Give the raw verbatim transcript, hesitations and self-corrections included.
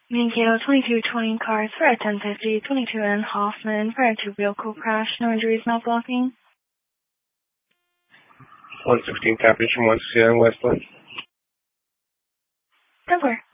Mankato twenty-two twenty cars for a ten fifty, twenty-two N Hoffman prior to vehicle crash, no injuries, no blocking. one sixteen Capital one sixty-nine Westland. Denver.